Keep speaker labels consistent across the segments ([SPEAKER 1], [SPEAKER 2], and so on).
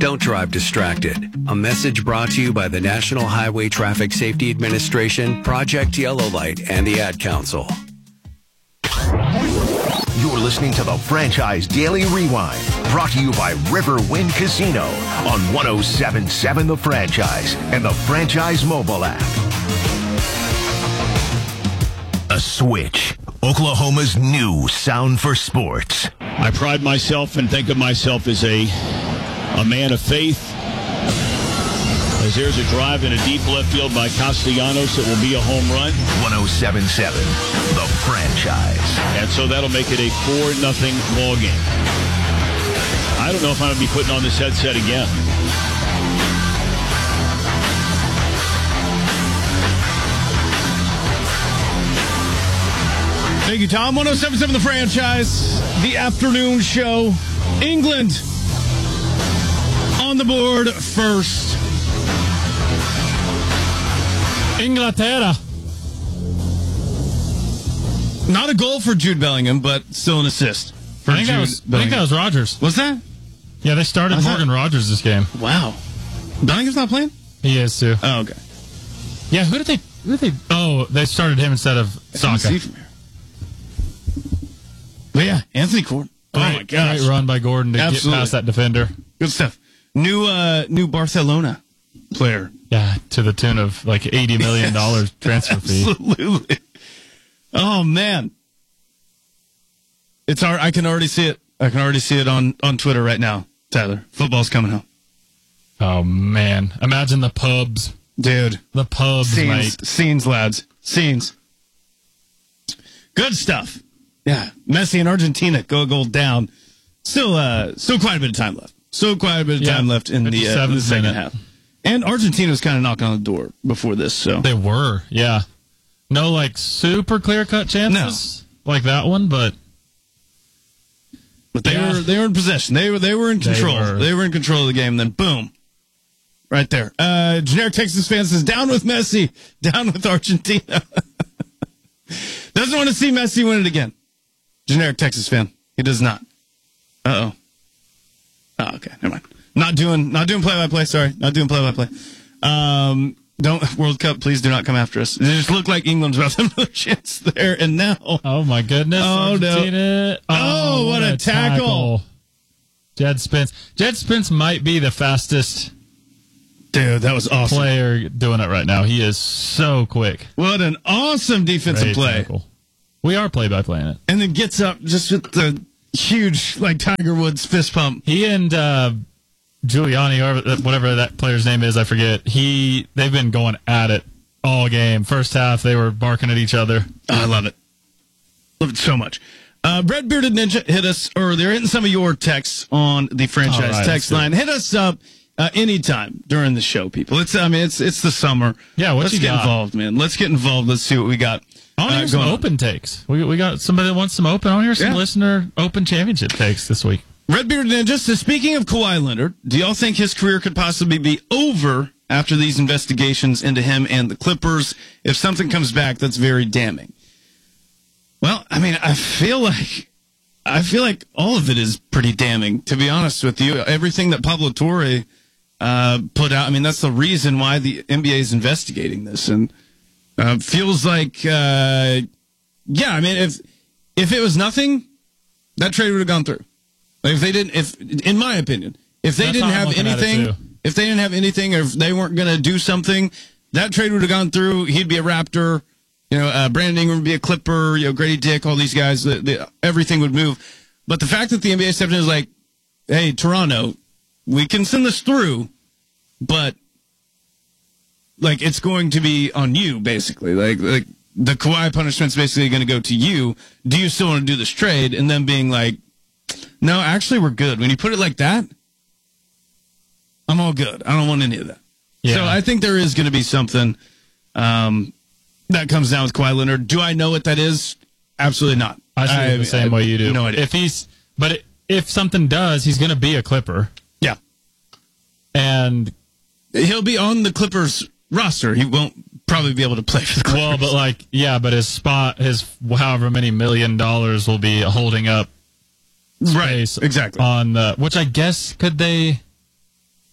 [SPEAKER 1] Don't drive distracted. A message brought to you by the National Highway Traffic Safety Administration, Project Yellow Light, and the Ad Council.
[SPEAKER 2] You're listening to the Franchise Daily Rewind, brought to you by Riverwind Casino on 107.7 The Franchise and the Franchise mobile app. A Switch, Oklahoma's new sound for sports.
[SPEAKER 3] I pride myself and think of myself as a man of faith. As there's a drive in a deep left field by Castellanos, it will be a home run.
[SPEAKER 2] 107.7 The Franchise.
[SPEAKER 3] And so that'll make it a 4-0 ball game. I don't know if I'm going to be putting on this headset again.
[SPEAKER 4] Thank you, Tom. 107.7 The Franchise, the afternoon show. England on the board first. Inglaterra. Not a goal for Jude Bellingham, but still an assist.
[SPEAKER 5] I think that was Rogers.
[SPEAKER 4] Was that?
[SPEAKER 5] Yeah, they started Morgan Rogers this game.
[SPEAKER 4] Wow. Bellingham's not playing?
[SPEAKER 5] He is, too.
[SPEAKER 4] Oh, okay.
[SPEAKER 5] Yeah, who did they... Oh, they started him instead of Saka.
[SPEAKER 4] But yeah, Anthony Gordon. Oh, my gosh.
[SPEAKER 5] Great run by Gordon to get past that defender.
[SPEAKER 4] Good stuff. New Barcelona player.
[SPEAKER 5] Yeah, to the tune of like $80 million transfer fee.
[SPEAKER 4] Absolutely. Oh, man. It's I can already see it. I can already see it on Twitter right now, Tyler. Football's coming home.
[SPEAKER 5] Oh, man. Imagine the pubs.
[SPEAKER 4] Dude.
[SPEAKER 5] The pubs, mate.
[SPEAKER 4] Scenes, lads. Scenes. Good stuff. Yeah. Messi and Argentina go a goal down. Still quite a bit of time left. Left in the second half. And Argentina's kind of knocking on the door before this. So
[SPEAKER 5] they were, yeah. No, like, super clear-cut chances like that one, but
[SPEAKER 4] they were in possession. They were in control. They were in control of the game. Then boom, right there. Generic Texas fan says, "Down with Messi, down with Argentina." Doesn't want to see Messi win it again. Generic Texas fan. He does not. Oh, okay. Never mind. Not doing play-by-play. Sorry, not doing play-by-play. Don't World Cup. Please do not come after us. It just looked like England's about to have another chance there, and now.
[SPEAKER 5] Oh my goodness!
[SPEAKER 4] Oh
[SPEAKER 5] Argentina.
[SPEAKER 4] No! Oh, what a tackle!
[SPEAKER 5] Jed Spence. Jed Spence might be the fastest.
[SPEAKER 4] Dude, that was awesome.
[SPEAKER 5] Player doing it right now. He is so quick.
[SPEAKER 4] What an awesome defensive play.
[SPEAKER 5] Tackle. We are play-by-playing it.
[SPEAKER 4] And then gets up just with the huge, like, Tiger Woods fist pump.
[SPEAKER 5] He and Giuliani, or whatever that player's name is, I forget. They've been going at it all game. First half, they were barking at each other.
[SPEAKER 4] Oh, I love it. Love it so much. Red Bearded Ninja hit us, or they're hitting some of your texts on the franchise text line. Hit us up anytime during the show, people. It's the summer.
[SPEAKER 5] Yeah,
[SPEAKER 4] let's get involved, man. Let's get involved. Let's see what we got.
[SPEAKER 5] I want to hear some open takes. We got somebody that wants some open. I want to hear some listener open championship takes this week.
[SPEAKER 4] Red Bearded Ninja says, speaking of Kawhi Leonard, do y'all think his career could possibly be over after these investigations into him and the Clippers? If something comes back, that's very damning. Well, I mean, I feel like all of it is pretty damning, to be honest with you. Everything that Pablo Torre put out, I mean, that's the reason why the NBA is investigating this. And feels like, I mean, if it was nothing, that trade would have gone through. Like in my opinion, if they didn't have anything, or if they weren't going to do something, that trade would have gone through. He'd be a Raptor. Brandon Ingram would be a Clipper. Grady Dick, all these guys. Everything would move. But the fact that the NBA stepped in is like, hey, Toronto, we can send this through, but like it's going to be on you, basically. Like the Kawhi punishment's basically going to go to you. Do you still want to do this trade? And then being like, no, actually, we're good. When you put it like that, I'm all good. I don't want any of that. Yeah. So I think there is going to be something that comes down with Kawhi Leonard. Do I know what that is? Absolutely not.
[SPEAKER 5] I see it the same way you do.
[SPEAKER 4] No idea.
[SPEAKER 5] If something does, he's going to be a Clipper.
[SPEAKER 4] Yeah.
[SPEAKER 5] And
[SPEAKER 4] he'll be on the Clippers roster. He won't probably be able to play for the Clippers.
[SPEAKER 5] Well, but his spot, his however many $1 million will be holding up space.
[SPEAKER 4] Right, exactly.
[SPEAKER 5] Which I guess, could they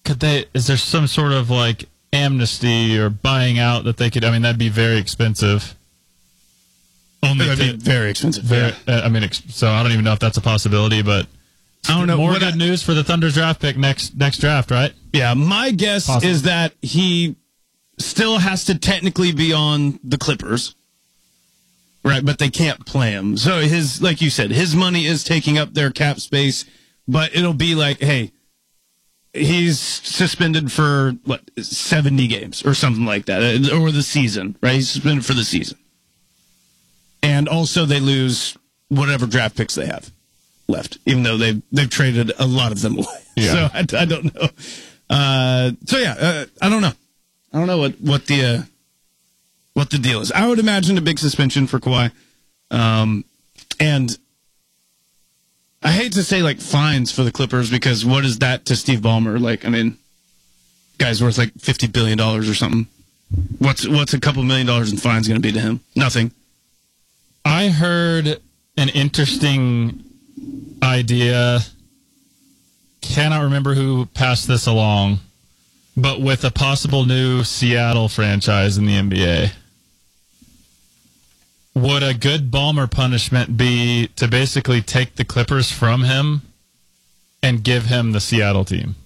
[SPEAKER 5] is there some sort of like amnesty or buying out that they could? I mean, that'd be very expensive.
[SPEAKER 4] That'd be very expensive.
[SPEAKER 5] So I don't even know if that's a possibility, but
[SPEAKER 4] I don't know.
[SPEAKER 5] More good news for the Thunder's draft pick next draft, right?
[SPEAKER 4] Yeah, my guess is that he still has to technically be on the Clippers, right? But they can't play him. So like you said, his money is taking up their cap space, but it'll be like, hey, he's suspended for 70 games or something like that, or the season, right? He's suspended for the season. And also they lose whatever draft picks they have left, even though they've traded a lot of them away. Yeah. So I don't know. I don't know. I don't know what the deal is. I would imagine a big suspension for Kawhi. And I hate to say like fines for the Clippers, because what is that to Steve Ballmer? Like, I mean, guy's worth like $50 billion or something. What's a couple $1 million in fines going to be to him? Nothing.
[SPEAKER 5] I heard an interesting idea. Cannot remember who passed this along, but with a possible new Seattle franchise in the NBA, would a good Ballmer punishment be to basically take the Clippers from him and give him the Seattle team?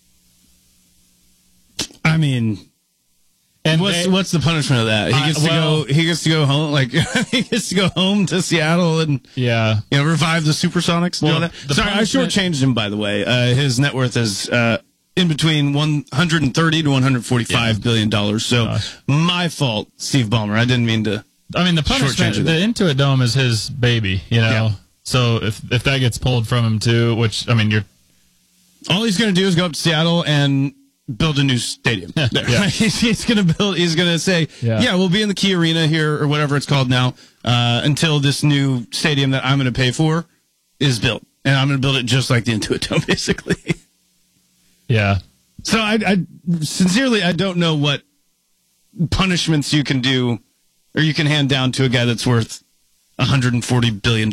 [SPEAKER 4] I mean, and what's the punishment of that? He gets to go home. Like he gets to go home to Seattle and revive the Supersonics. And all that. Sorry, I shortchanged him. By the way, his net worth is in between $130 to $145 billion. So my fault, Steve Ballmer. I didn't mean to.
[SPEAKER 5] I mean, the punishment, the Intuit Dome is his baby. Yeah. So if that gets pulled from him too, which I mean,
[SPEAKER 4] all he's going to do is go up to Seattle and build a new stadium. He's going to say, we'll be in the Key Arena here, or whatever it's called now, until this new stadium that I'm going to pay for is built. And I'm going to build it just like the Intuit Dome, basically.
[SPEAKER 5] Yeah.
[SPEAKER 4] So I sincerely, I don't know what punishments you can do or you can hand down to a guy that's worth $140 billion.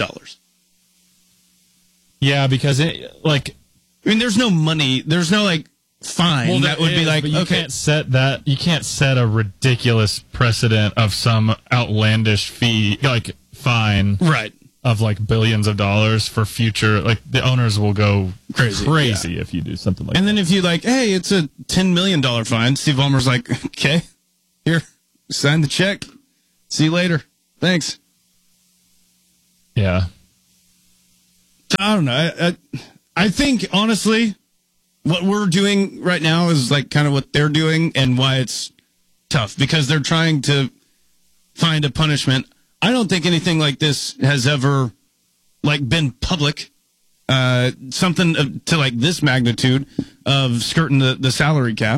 [SPEAKER 5] Yeah, because
[SPEAKER 4] there's no money. There's no fine.
[SPEAKER 5] Well,
[SPEAKER 4] that would be like,
[SPEAKER 5] you can't set that. You can't set a ridiculous precedent of some outlandish fine,
[SPEAKER 4] right?
[SPEAKER 5] Of billions of dollars for future. The owners will go crazy if you do something like that.
[SPEAKER 4] And then if you hey, it's a $10 million fine. Steve Ballmer's like, okay, here, sign the check. See you later. Thanks.
[SPEAKER 5] Yeah.
[SPEAKER 4] I don't know. I think honestly, what we're doing right now is kind of what they're doing, and why it's tough, because they're trying to find a punishment. I don't think anything like this has ever been public. Something to this magnitude of skirting the salary cap.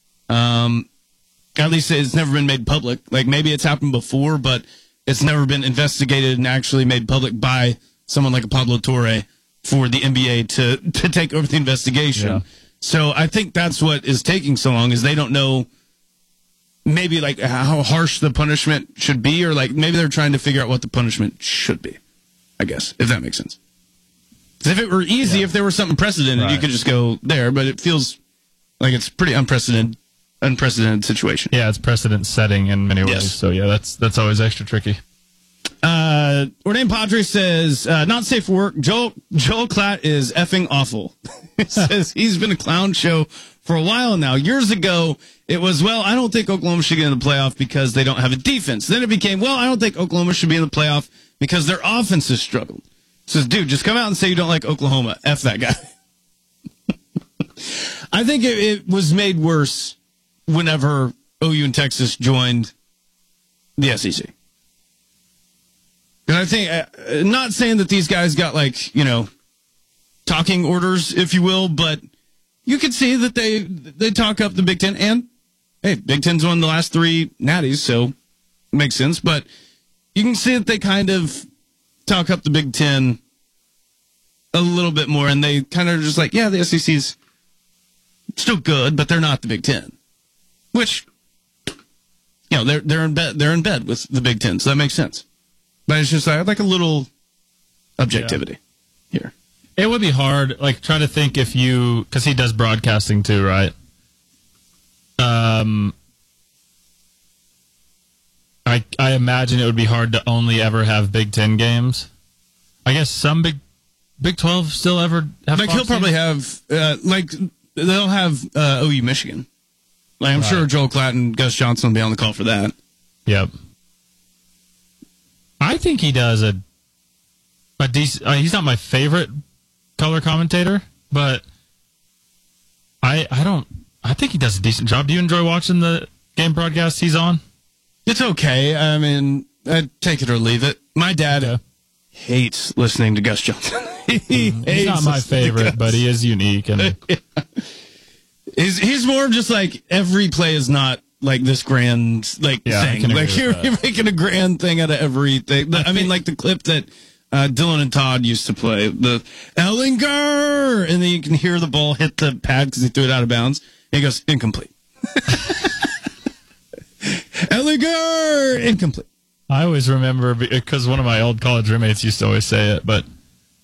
[SPEAKER 4] At least it's never been made public. Maybe it's happened before, but it's never been investigated and actually made public by someone like a Pablo Torre for the NBA to take over the investigation. Yeah. So I think that's what is taking so long, is they don't know maybe how harsh the punishment should be, or maybe they're trying to figure out what the punishment should be, I guess, if that makes sense. Because if it were easy, if there was something precedented, you could just go there, but it feels like it's pretty unprecedented situation.
[SPEAKER 5] Yeah, it's precedent setting in many ways. Yes. So yeah, that's always extra tricky.
[SPEAKER 4] Ordain Padre says, not safe for work. Joel Klatt is effing awful. It says he's been a clown show for a while now. Years ago, it was, I don't think Oklahoma should get in the playoff because they don't have a defense. Then it became, I don't think Oklahoma should be in the playoff because their offense has struggled. It says, dude, just come out and say you don't like Oklahoma. F that guy. I think it was made worse whenever OU and Texas joined the SEC. And I think, not saying that these guys got talking orders, if you will, but you could see that they talk up the Big Ten. And hey, Big Ten's won the last 3 natties, so it makes sense. But you can see that they kind of talk up the Big Ten a little bit more, and they kind of just the SEC's still good, but they're not the Big Ten. Which, they're in bed with the Big Ten, so that makes sense. But it's just I'd like a little objectivity here.
[SPEAKER 5] It would be hard. Like, try to think if you, because he does broadcasting too, right? I imagine it would be hard to only ever have Big Ten games. I guess some Big 12 still ever have.
[SPEAKER 4] Like he'll probably have they'll have OU Michigan. Like I'm sure Joel Klatt and Gus Johnson will be on the call for that.
[SPEAKER 5] Yep. I think he does a decent. He's not my favorite color commentator, but I think he does a decent job. Do you enjoy watching the game broadcasts he's on?
[SPEAKER 4] It's okay. I mean, I'd take it or leave it. My dad hates listening to Gus Johnson.
[SPEAKER 5] He's not my favorite, but he is unique. And
[SPEAKER 4] he's more of just like every play is not like this grand thing. Like you're making a grand thing out of everything. I mean, like the clip that Dylan and Todd used to play, the Ellinger, and then you can hear the ball hit the pad because he threw it out of bounds. And he goes, incomplete. Ellinger, incomplete.
[SPEAKER 5] I always remember, because one of my old college roommates used to always say it, but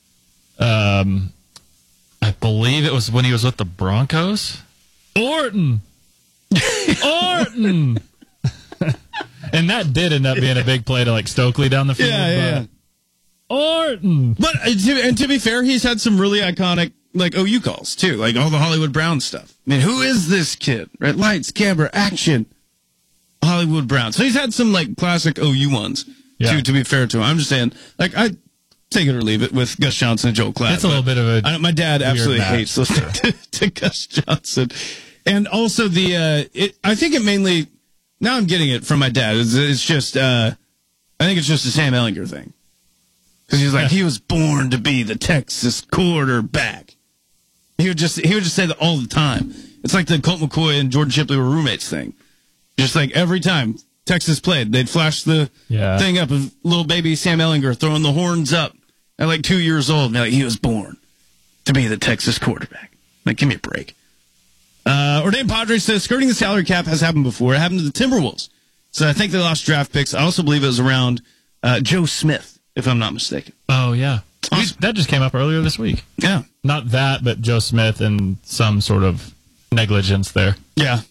[SPEAKER 5] I believe it was when he was with the Broncos. Orton! Orton! And that did end up being a big play to like Stokely down the field.
[SPEAKER 4] Yeah.
[SPEAKER 5] Orton!
[SPEAKER 4] But to be fair, he's had some really iconic like OU calls too, like all the Hollywood Brown stuff. I mean, who is this kid? Right? Lights, camera, action. Hollywood Brown. So he's had some like classic OU ones. To be fair to him, I'm just saying, like I take it or leave it with Gus Johnson and Joel Klatt.
[SPEAKER 5] It's a little bit of a.
[SPEAKER 4] My dad absolutely hates listening to Gus Johnson, and also I think it mainly. Now I'm getting it from my dad. It's just. I think it's just the Sam Ellinger thing, because he's like he was born to be the Texas quarterback. He would just say that all the time. It's like the Colt McCoy and Jordan Shipley were roommates thing. Just like every time Texas played, they'd flash the thing up of little baby Sam Ellinger throwing the horns up at like 2 years old. And like, he was born to be the Texas quarterback. Like, give me a break. Ordained Padres says skirting the salary cap has happened before. It happened to the Timberwolves. So I think they lost draft picks. I also believe it was around Joe Smith, if I'm not mistaken.
[SPEAKER 5] Oh, yeah.
[SPEAKER 4] Awesome.
[SPEAKER 5] That just came up earlier this week.
[SPEAKER 4] Yeah.
[SPEAKER 5] Not that, but Joe Smith and some sort of negligence there.
[SPEAKER 4] Yeah.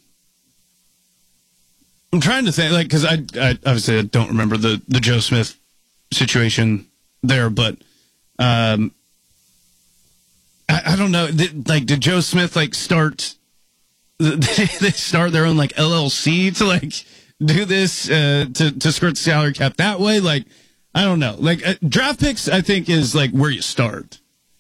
[SPEAKER 4] I'm trying to think, like, because I obviously I don't remember the Joe Smith situation there, but I don't know. Did Joe Smith like start? They start their own like LLC to like do this to skirt the salary cap that way? Like, I don't know. Like draft picks, I think is like where you start.